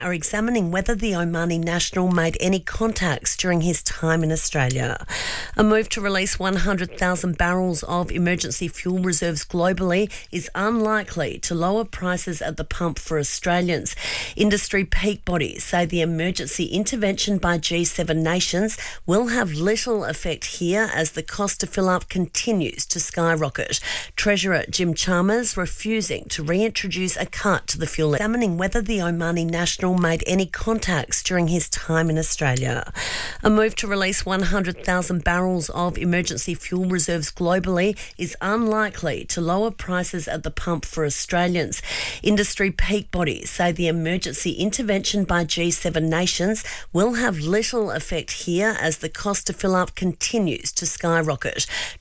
are examining whether the Omani national made any contacts during his time in Australia. A move to release 100,000 barrels of emergency fuel reserves globally is unlikely to lower prices at the pump for Australians. Industry peak bodies say the emergency intervention by G7 nations will have little effect here as the cost to fill up continues to skyrocket. Treasurer Jim Chalmers refusing to reintroduce a cut to the fuel, examining whether the Omani national made any contacts during his time in Australia. A move to release 100,000 barrels of emergency fuel reserves globally is unlikely to lower prices at the pump for Australians. Industry peak bodies say the emergency intervention by G7 nations will have little effect here as the cost to fill up continues to skyrocket.